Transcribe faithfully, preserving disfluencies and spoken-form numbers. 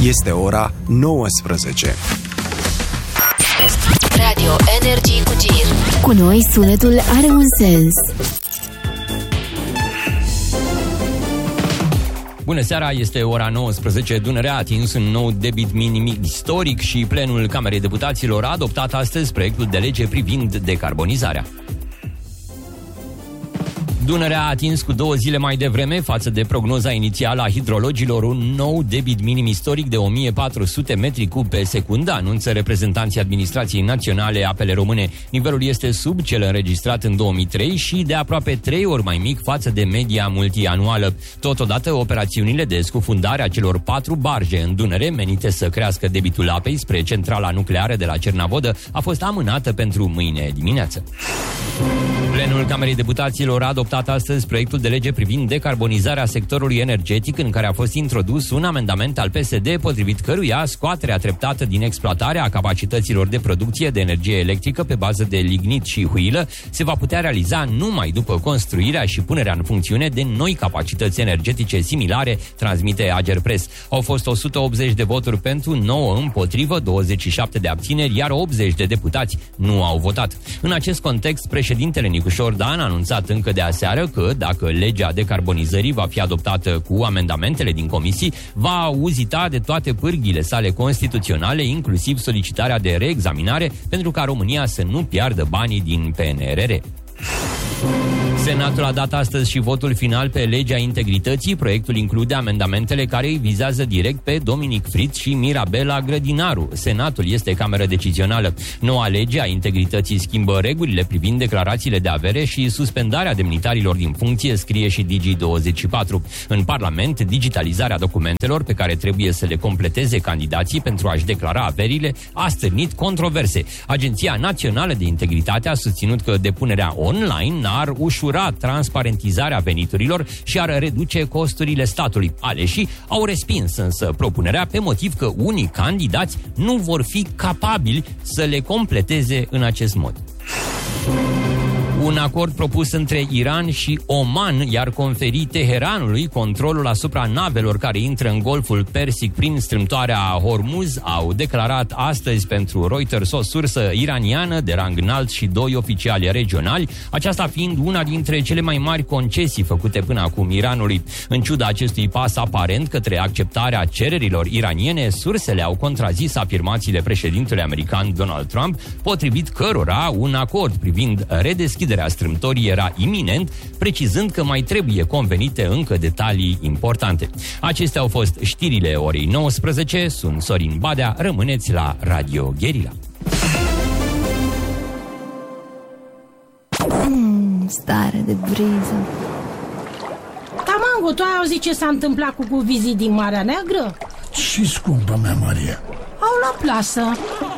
Este ora nouăsprezece. Radio Energy cu Gir. Cu noi sunetul are un sens. Bună seara, este ora nouăsprezece. Dunărea a atins un nou debit minim istoric și plenul Camerei Deputaților a adoptat astăzi proiectul de lege privind decarbonizarea. Dunărea a atins cu două zile mai devreme, față de prognoza inițială a hidrologilor, un nou debit minim istoric de o mie patru sute metri cub pe secundă, anunță reprezentanții Administrației Naționale Apele Române. Nivelul este sub cel înregistrat în două mii trei și de aproape trei ori mai mic față de media multianuală. Totodată, operațiunile de scufundare a celor patru barje în Dunăre, menite să crească debitul apei spre centrala nucleară de la Cernavodă, a fost amânată pentru mâine dimineață. Plenul Camerei Deputaților a adoptat astăzi proiectul de lege privind decarbonizarea sectorului energetic, în care a fost introdus un amendament al P S D, potrivit căruia scoaterea treptată din exploatarea capacităților de producție de energie electrică pe bază de lignit și huilă se va putea realiza numai după construirea și punerea în funcțiune de noi capacități energetice similare, transmite Agerpres. Au fost o sută optzeci de voturi pentru, nouă împotrivă, douăzeci și șapte de abțineri, iar optzeci de deputați nu au votat. În acest context, președintele Nicușor Dan a anunțat încă de aseară că, dacă legea decarbonizării va fi adoptată cu amendamentele din comisii, va uzita de toate pârghile sale constituționale, inclusiv solicitarea de reexaminare, pentru ca România să nu piardă banii din P N R R. Senatul a dat astăzi și votul final pe legea integrității. Proiectul include amendamentele care îi vizează direct pe Dominic Fritz și Mirabela Grădinaru. Senatul este cameră decizională. Noua lege a integrității schimbă regulile privind declarațiile de avere și suspendarea demnitarilor din funcție, scrie și Digi douăzeci și patru. În Parlament, digitalizarea documentelor pe care trebuie să le completeze candidații pentru a-și declara averile a stârnit controverse. Agenția Națională de Integritate a susținut că depunerea online ar ușura transparentizarea veniturilor și ar reduce costurile statului. Aleșii au respins însă propunerea pe motiv că unii candidați nu vor fi capabili să le completeze în acest mod. Un acord propus între Iran și Oman i-ar conferi Teheranului controlul asupra navelor care intră în Golful Persic prin strâmtoarea Hormuz, au declarat astăzi pentru Reuters o sursă iraniană de rang înalt și doi oficiali regionali, aceasta fiind una dintre cele mai mari concesii făcute până acum Iranului. În ciuda acestui pas aparent către acceptarea cererilor iraniene, sursele au contrazis afirmațiile președintelui american Donald Trump, potrivit cărora un acord privind redeschiderea strâmtorii era iminent, precizând că mai trebuie convenite încă detalii importante. Acestea au fost știrile orei nouăsprezece. Sunt Sorin Badea. Rămâneți la Radio Guerilla. Mm, stare de briză. Tamango, tu ai auzit ce s-a întâmplat cu cuvizii din Marea Neagră? Și scumpă mea Maria. Au la plasă.